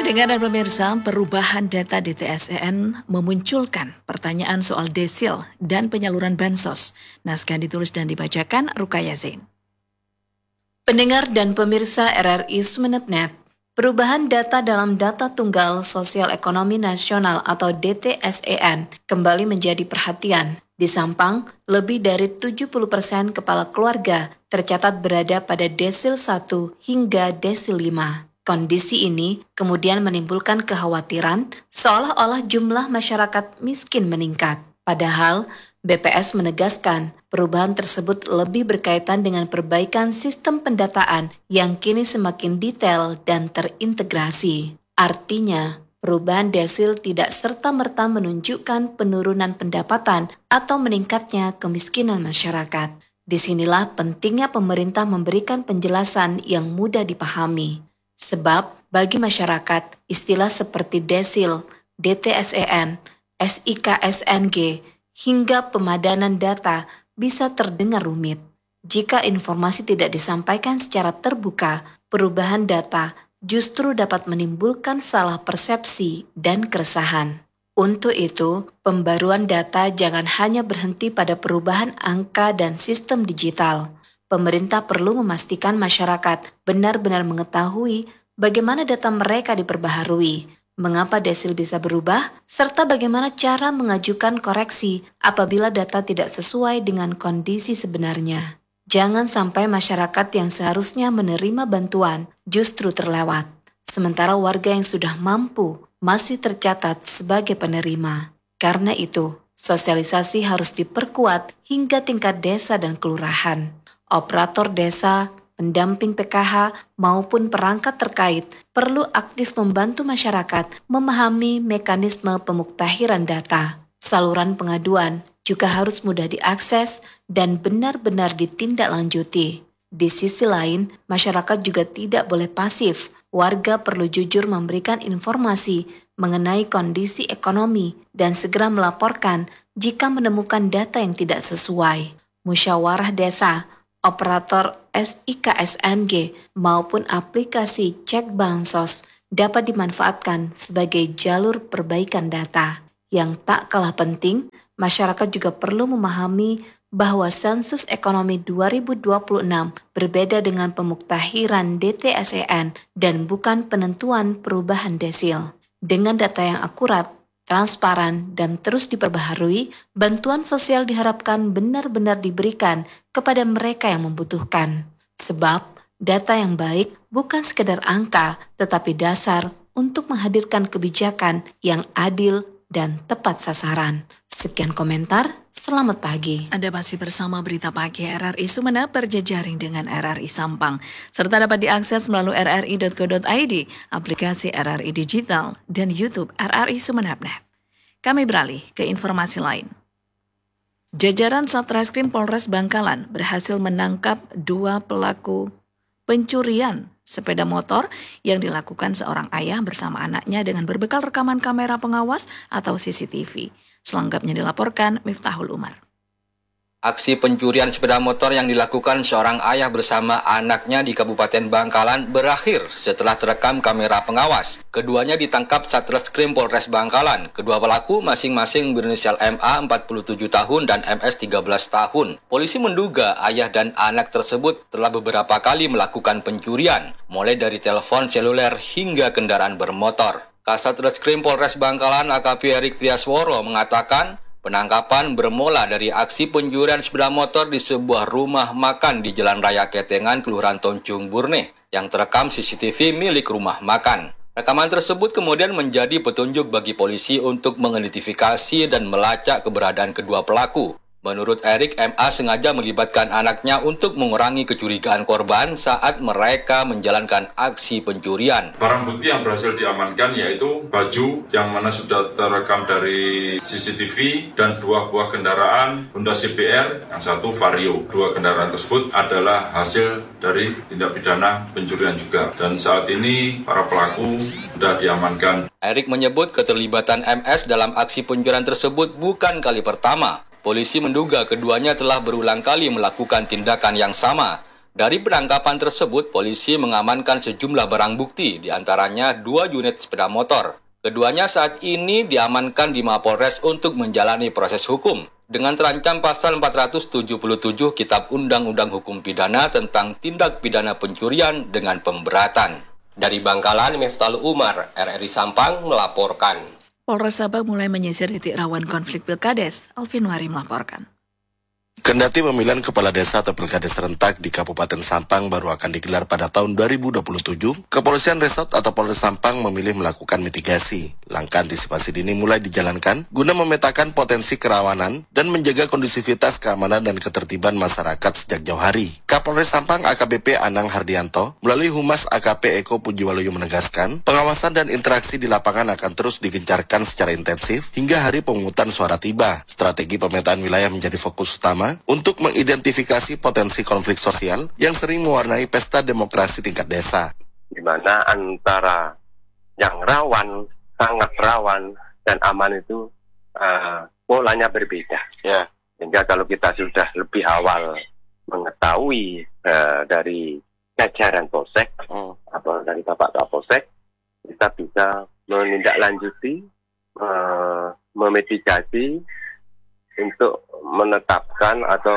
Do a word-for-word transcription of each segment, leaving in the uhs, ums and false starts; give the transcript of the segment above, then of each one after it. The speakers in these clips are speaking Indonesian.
Pendengar dan pemirsa, perubahan data D T S E N memunculkan pertanyaan soal desil dan penyaluran bansos. Naskah ditulis dan dibacakan Rukaya Zain. Pendengar dan pemirsa R R I Sumeneb Net, perubahan data dalam Data Tunggal Sosial Ekonomi Nasional atau D T S E N kembali menjadi perhatian. Di Sampang, lebih dari tujuh puluh persen kepala keluarga tercatat berada pada desil satu hingga desil lima. Kondisi ini kemudian menimbulkan kekhawatiran seolah-olah jumlah masyarakat miskin meningkat. Padahal B P S menegaskan perubahan tersebut lebih berkaitan dengan perbaikan sistem pendataan yang kini semakin detail dan terintegrasi. Artinya, perubahan desil tidak serta-merta menunjukkan penurunan pendapatan atau meningkatnya kemiskinan masyarakat. Disinilah pentingnya pemerintah memberikan penjelasan yang mudah dipahami. Sebab bagi masyarakat, istilah seperti desil, D T S E N, S I K S N G, hingga pemadanan data bisa terdengar rumit. Jika informasi tidak disampaikan secara terbuka, perubahan data justru dapat menimbulkan salah persepsi dan keresahan. Untuk itu, pembaruan data jangan hanya berhenti pada perubahan angka dan sistem digital. Pemerintah perlu memastikan masyarakat benar-benar mengetahui bagaimana data mereka diperbaharui, mengapa desil bisa berubah, serta bagaimana cara mengajukan koreksi apabila data tidak sesuai dengan kondisi sebenarnya. Jangan sampai masyarakat yang seharusnya menerima bantuan justru terlewat, sementara warga yang sudah mampu masih tercatat sebagai penerima. Karena itu, sosialisasi harus diperkuat hingga tingkat desa dan kelurahan. Operator desa, pendamping P K H, maupun perangkat terkait perlu aktif membantu masyarakat memahami mekanisme pemuktahiran data. Saluran pengaduan juga harus mudah diakses dan benar-benar ditindaklanjuti. Di sisi lain, masyarakat juga tidak boleh pasif. Warga perlu jujur memberikan informasi mengenai kondisi ekonomi dan segera melaporkan jika menemukan data yang tidak sesuai. Musyawarah desa, operator S I K S N G maupun aplikasi cek bansos dapat dimanfaatkan sebagai jalur perbaikan data. Yang tak kalah penting, masyarakat juga perlu memahami bahwa sensus ekonomi dua ribu dua puluh enam berbeda dengan pemuktahiran D T S E N dan bukan penentuan perubahan desil. Dengan data yang akurat, transparan, dan terus diperbaharui, bantuan sosial diharapkan benar-benar diberikan kepada mereka yang membutuhkan. Sebab, data yang baik bukan sekedar angka, tetapi dasar untuk menghadirkan kebijakan yang adil dan tepat sasaran. Sekian komentar, selamat pagi. Anda masih bersama Berita Pagi R R I Sumeneb berjejaring dengan R R I Sampang, serta dapat diakses melalui r r i dot co dot i d, aplikasi R R I Digital, dan YouTube R R I Sumeneb Net. Kami beralih ke informasi lain. Jajaran Satreskrim Polres Bangkalan berhasil menangkap dua pelaku pencurian sepeda motor yang dilakukan seorang ayah bersama anaknya dengan berbekal rekaman kamera pengawas atau C C T V. Selengkapnya dilaporkan Miftahul Umar. Aksi pencurian sepeda motor yang dilakukan seorang ayah bersama anaknya di Kabupaten Bangkalan berakhir setelah terekam kamera pengawas. Keduanya ditangkap Satreskrim Polres Bangkalan. Kedua pelaku masing-masing berinisial M A empat puluh tujuh tahun dan M S tiga belas tahun. Polisi menduga ayah dan anak tersebut telah beberapa kali melakukan pencurian, mulai dari telepon seluler hingga kendaraan bermotor. Kasat Reskrim Polres Bangkalan A K P Erik Tiasworo mengatakan, penangkapan bermula dari aksi pencurian sepeda motor di sebuah rumah makan di Jalan Raya Ketengan, Kelurahan Toncung Burne, yang terekam C C T V milik rumah makan. Rekaman tersebut kemudian menjadi petunjuk bagi polisi untuk mengidentifikasi dan melacak keberadaan kedua pelaku. Menurut Erik, M A sengaja melibatkan anaknya untuk mengurangi kecurigaan korban saat mereka menjalankan aksi pencurian. Barang bukti yang berhasil diamankan yaitu baju yang mana sudah terekam dari C C T V dan dua buah kendaraan Honda C B R, yang satu Vario. Dua kendaraan tersebut adalah hasil dari tindak pidana pencurian juga. Dan saat ini para pelaku sudah diamankan. Erik menyebut keterlibatan M S dalam aksi pencurian tersebut bukan kali pertama. Polisi menduga keduanya telah berulang kali melakukan tindakan yang sama. Dari penangkapan tersebut, polisi mengamankan sejumlah barang bukti, diantaranya dua unit sepeda motor. Keduanya saat ini diamankan di Mapolres untuk menjalani proses hukum dengan terancam pasal empat ratus tujuh puluh tujuh Kitab Undang-Undang Hukum Pidana tentang tindak pidana pencurian dengan pemberatan. Dari Bangkalan, Miftahul Umar, R R I Sampang melaporkan. Polres Sabang mulai menyisir titik rawan konflik pilkades. Alvin Wari melaporkan. Kendati pemilihan kepala desa atau pilkades serentak di Kabupaten Sampang baru akan digelar pada tahun dua ribu dua puluh tujuh, Kepolisian Resort atau Polres Sampang memilih melakukan mitigasi. Langkah antisipasi dini mulai dijalankan guna memetakan potensi kerawanan dan menjaga kondusivitas keamanan dan ketertiban masyarakat sejak jauh hari. Kapolres Sampang A K B P Anang Hardianto melalui Humas A K P Eko Pujiwaluyo menegaskan, pengawasan dan interaksi di lapangan akan terus digencarkan secara intensif hingga hari pemungutan suara tiba. Strategi pemetaan wilayah menjadi fokus utama untuk mengidentifikasi potensi konflik sosial yang sering mewarnai pesta demokrasi tingkat desa. Di mana antara yang rawan, sangat rawan, dan aman itu uh, polanya berbeda. Ya. Sehingga kalau kita sudah lebih awal mengetahui uh, dari jajaran Polsek, hmm. atau dari Bapak Kapolsek, kita bisa menindaklanjuti, uh, memitigasi, untuk menetapkan atau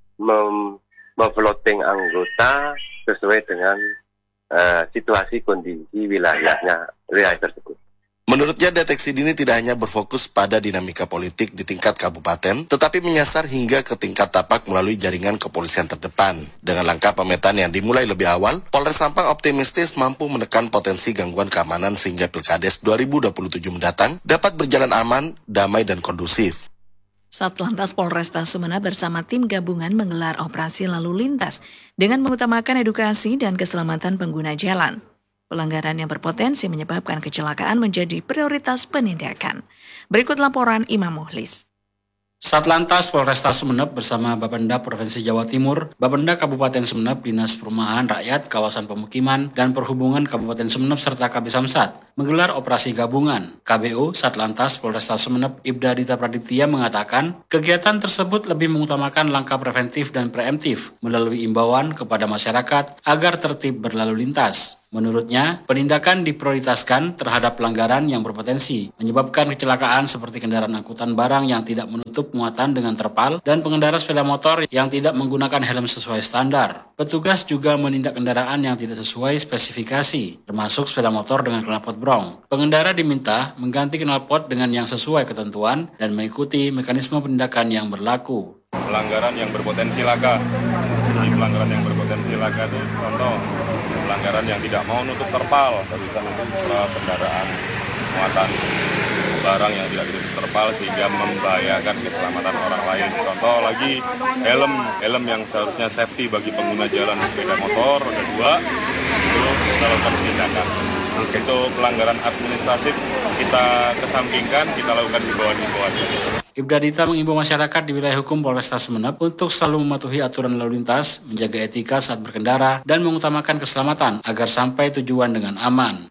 mem- memfloating anggota sesuai dengan uh, situasi kondisi wilayahnya, wilayah tersebut. Menurutnya, deteksi dini tidak hanya berfokus pada dinamika politik di tingkat kabupaten, tetapi menyasar hingga ke tingkat tapak melalui jaringan kepolisian terdepan. Dengan langkah pemetaan yang dimulai lebih awal, Polres Sampang optimistis mampu menekan potensi gangguan keamanan sehingga Pilkades dua ribu dua puluh tujuh mendatang dapat berjalan aman, damai, dan kondusif. Satlantas Polresta Sumeneb bersama tim gabungan menggelar operasi lalu lintas dengan mengutamakan edukasi dan keselamatan pengguna jalan. Pelanggaran yang berpotensi menyebabkan kecelakaan menjadi prioritas penindakan. Berikut laporan Imam Muhlis. Satlantas Polresta Sumeneb bersama Bapenda Provinsi Jawa Timur, Bapenda Kabupaten Sumeneb, Dinas Perumahan Rakyat, Kawasan Pemukiman, dan Perhubungan Kabupaten Sumeneb serta K B Samsat menggelar operasi gabungan. K B U Satlantas Polresta Sumeneb Ibda Dita Pradiptia mengatakan, kegiatan tersebut lebih mengutamakan langkah preventif dan preemptif melalui imbauan kepada masyarakat agar tertib berlalu lintas. Menurutnya, penindakan diprioritaskan terhadap pelanggaran yang berpotensi menyebabkan kecelakaan seperti kendaraan angkutan barang yang tidak menutup muatan dengan terpal dan pengendara sepeda motor yang tidak menggunakan helm sesuai standar. Petugas juga menindak kendaraan yang tidak sesuai spesifikasi, termasuk sepeda motor dengan knalpot brong. Pengendara diminta mengganti knalpot dengan yang sesuai ketentuan dan mengikuti mekanisme penindakan yang berlaku. Pelanggaran yang berpotensi laka, jadi pelanggaran yang berpotensi laka itu contoh pelanggaran yang tidak mau nutup terpal, bisa nutup kendaraan muatan barang yang tidak ditutup terpal sehingga membahayakan keselamatan orang lain. Contoh lagi helm, helm yang seharusnya safety bagi pengguna jalan sepeda motor, roda dua, itu kita lakukan tindakan. Untuk pelanggaran administratif kita kesampingkan, kita lakukan himbauan-himbauan. Ibda Dita mengimbau masyarakat di wilayah hukum Polresta Sumeneb untuk selalu mematuhi aturan lalu lintas, menjaga etika saat berkendara, dan mengutamakan keselamatan agar sampai tujuan dengan aman.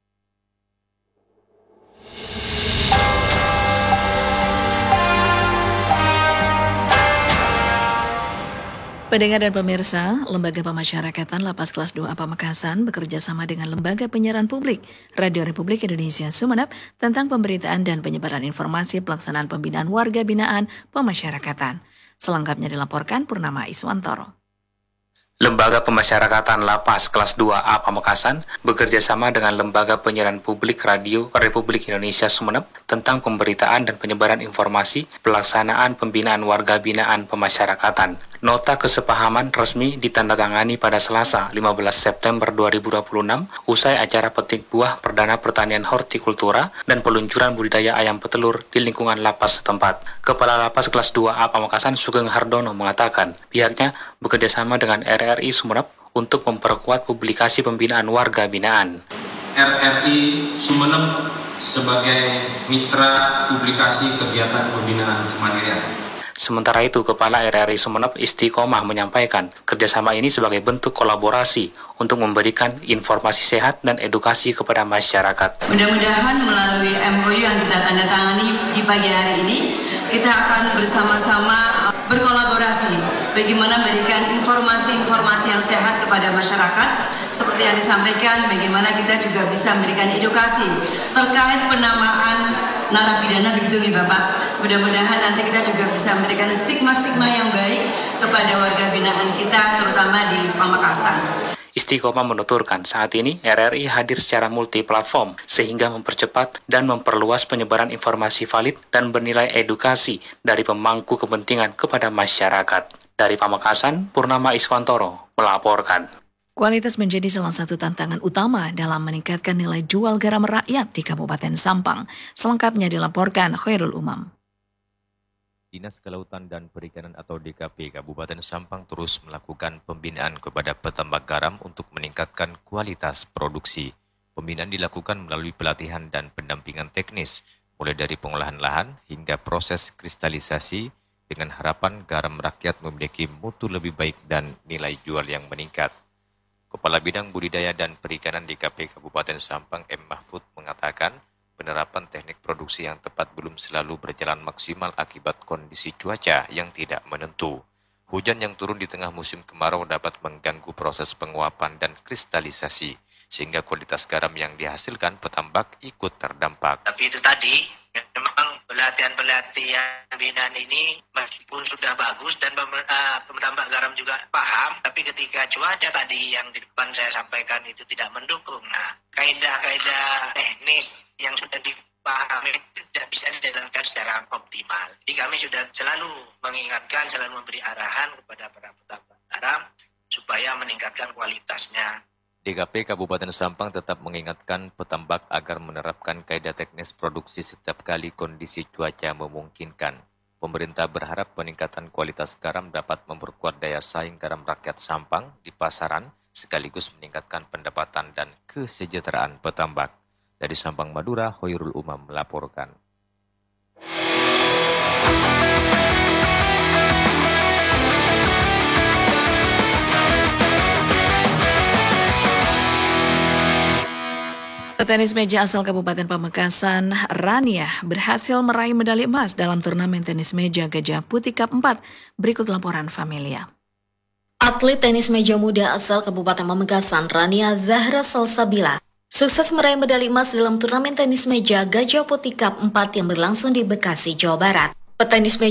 Pendengar dan pemirsa, Lembaga Pemasyarakatan Lapas Kelas dua A Pamekasan bekerja sama dengan Lembaga Penyiaran Publik Radio Republik Indonesia Sumeneb tentang pemberitaan dan penyebaran informasi pelaksanaan pembinaan warga binaan pemasyarakatan. Selengkapnya dilaporkan Purnama Iswantoro. Lembaga Pemasyarakatan Lapas Kelas dua A Pamekasan bekerja sama dengan Lembaga Penyiaran Publik Radio Republik Indonesia Sumeneb tentang pemberitaan dan penyebaran informasi pelaksanaan pembinaan warga binaan pemasyarakatan. Nota kesepahaman resmi ditandatangani pada Selasa lima belas September dua ribu dua puluh enam usai acara petik buah perdana pertanian hortikultura dan peluncuran budidaya ayam petelur di lingkungan lapas setempat. Kepala Lapas Kelas dua A Pamekasan Sugeng Hardono mengatakan pihaknya bekerjasama dengan R R I Sumeneb untuk memperkuat publikasi pembinaan warga binaan. R R I Sumeneb sebagai mitra publikasi kegiatan pembinaan kemandirian. Sementara itu, Kepala R R I Sumeneb Istiqomah menyampaikan kerjasama ini sebagai bentuk kolaborasi untuk memberikan informasi sehat dan edukasi kepada masyarakat. Mudah-mudahan melalui M O U yang kita tandatangani di pagi hari ini, kita akan bersama-sama berkolaborasi bagaimana memberikan informasi-informasi yang sehat kepada masyarakat, seperti yang disampaikan, bagaimana kita juga bisa memberikan edukasi terkait penamaan narapidana, begitu ya Bapak. Mudah-mudahan nanti kita juga bisa memberikan stigma-stigma yang baik kepada warga binaan kita, terutama di Pamekasan. Istiqomah menuturkan saat ini R R I hadir secara multiplatform sehingga mempercepat dan memperluas penyebaran informasi valid dan bernilai edukasi dari pemangku kepentingan kepada masyarakat. Dari Pamekasan, Purnama Iswantoro melaporkan. Kualitas menjadi salah satu tantangan utama dalam meningkatkan nilai jual garam rakyat di Kabupaten Sampang. Selengkapnya dilaporkan Khairul Umam. Dinas Kelautan dan Perikanan atau D K P Kabupaten Sampang terus melakukan pembinaan kepada petambak garam untuk meningkatkan kualitas produksi. Pembinaan dilakukan melalui pelatihan dan pendampingan teknis, mulai dari pengolahan lahan hingga proses kristalisasi dengan harapan garam rakyat memiliki mutu lebih baik dan nilai jual yang meningkat. Kepala Bidang Budidaya dan Perikanan D K P Kabupaten Sampang M. Mahfud mengatakan, penerapan teknik produksi yang tepat belum selalu berjalan maksimal akibat kondisi cuaca yang tidak menentu. Hujan yang turun di tengah musim kemarau dapat mengganggu proses penguapan dan kristalisasi, sehingga kualitas garam yang dihasilkan petambak ikut terdampak. Tapi itu tadi, memang pelatihan-pelatihan binaan ini meskipun sudah bagus dan petambak garam juga paham, tapi ketika cuaca tadi yang di depan saya sampaikan itu tidak mendukung, nah kaidah-kaidah teknis yang sudah dipahami tidak bisa dijalankan secara optimal. Jadi kami sudah selalu mengingatkan, selalu memberi arahan kepada para petambak garam supaya meningkatkan kualitasnya. D K P Kabupaten Sampang tetap mengingatkan petambak agar menerapkan kaidah teknis produksi setiap kali kondisi cuaca memungkinkan. Pemerintah berharap peningkatan kualitas garam dapat memperkuat daya saing garam rakyat Sampang di pasaran, sekaligus meningkatkan pendapatan dan kesejahteraan petambak. Dari Sampang, Madura, Khairul Umam melaporkan. Petenis meja asal Kabupaten Pamekasan, Rania, berhasil meraih medali emas dalam turnamen tenis meja Gajah Putih Cup empat. Berikut laporan Familia. Atlet tenis meja muda asal Kabupaten Pamekasan, Rania Zahra Salsabila, sukses meraih medali emas dalam turnamen tenis meja Gajah Putih Cup empat yang berlangsung di Bekasi, Jawa Barat. Petenis meja